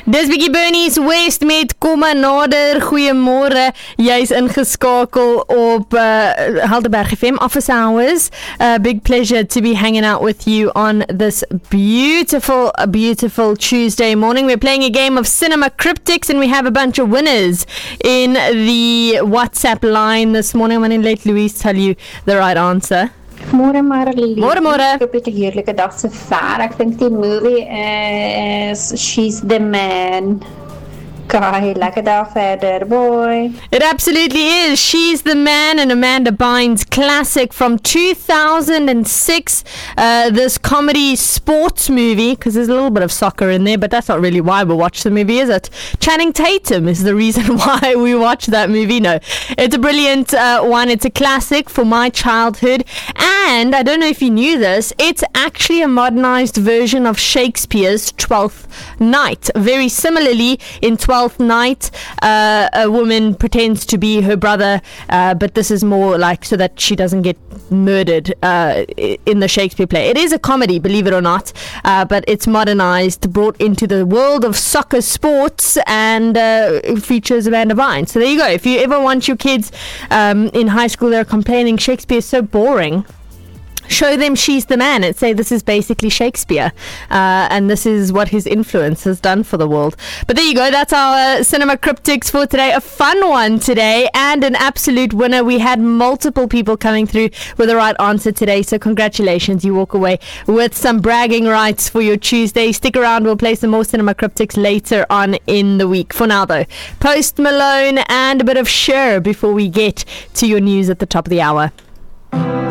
Dis bietjie Bernie's West met Kom maar nader. Goeiemôre. Jy's ingeskakel op Helderberg FM office hours. Big pleasure to be hanging out with you on this beautiful Tuesday morning. We're playing a game of Cinema Cryptics and we have a bunch of winners in the WhatsApp line this morning. I'm going to let Louise tell you the right answer. Môre Marlies. Môre. Ek hoop jy het 'n heerlike dag so ver. Ek dink die movie is She's the Man. Kai, lekker dag verder, boy. It absolutely is. She's the Man, an Amanda Bynes classic from 2006. This comedy sports movie, because there's a little bit of soccer in there, but that's not really why we watch the movie, is it? Channing Tatum is the reason why we watch that movie. No, it's a brilliant one. It's a classic for my childhood. And I don't know if you knew this, it's actually a modernized version of Shakespeare's Twelfth Night. Very similarly, in Twelfth Night, a woman pretends to be her brother, but this is more like so that she doesn't get murdered in the Shakespeare play. It is a comedy, believe it or not, but it's modernized, brought into the world of soccer sports, and features Amanda Bynes. So there you go. If you ever want your kids in high school, they're complaining Shakespeare is so boring, show them She's the Man and say this is basically Shakespeare, and this is what his influence has done for the world. But there you go, that's our Cinema Cryptics for today. A fun one today and an absolute winner. We had multiple people coming through with the right answer today, so congratulations, you walk away with some bragging rights for your Tuesday. Stick around, we'll play some more Cinema Cryptics later on in the week. For now though, Post Malone and a bit of Cher before we get to your news at the top of the hour.